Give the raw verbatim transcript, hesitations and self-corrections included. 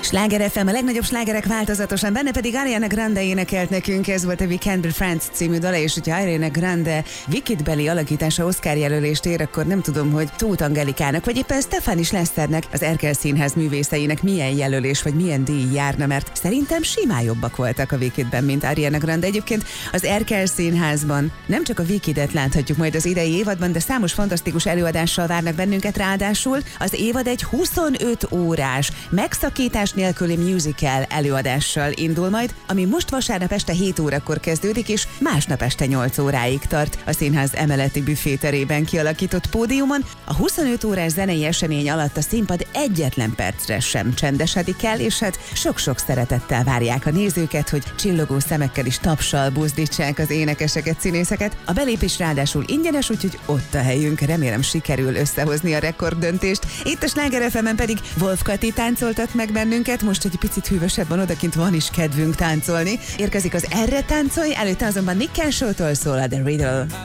Sláger ef em, a legnagyobb slágerek változatosan, benne pedig Ariana Grande énekelt nekünk, ez volt a We Can't Be Friends című dala, és hogyha Ariana Grande Wicked-beli alakítása Oscar jelölést ér, akkor nem tudom, hogy Tóth Angelikának, vagy éppen Stefani Schlesternek, az Erkel Színház művészeinek milyen jelölés, vagy milyen díj járna, mert szerintem simán jobbak voltak a Wicked-ben, mint Ariana Grande. Egyébként az Erkel Színházban nem csak a Wicked-et láthatjuk majd az idei évadban, de számos fantasztikus előadással várnak bennünket, ráadásul az évad egy huszonöt órás, megszakítás nélküli musical előadással indul majd, ami most vasárnap este hét órakor kezdődik, és másnap este nyolc óráig tart a színház emeleti büféterében kialakított pódiumon. A huszonöt órás zenei esemény alatt a színpad egyetlen percre sem csendesedik el, és hát sok-sok szeretettel várják a nézőket, hogy csillogó szemekkel is tapssal buzdítsák az énekeseket, színészeket. A belépés ráadásul ingyenes, úgyhogy ott a helyünk, remélem sikerül összehozni a rekorddöntést. Itt a Sláger ef emen pedig Wolf Kati táncoltat meg bennünket, most egy picit hűvösebb van, odakint van is kedvünk táncolni. Érkezik az Erre táncolj, előtte azonban Nick Kershaw-tól szól a The Riddle.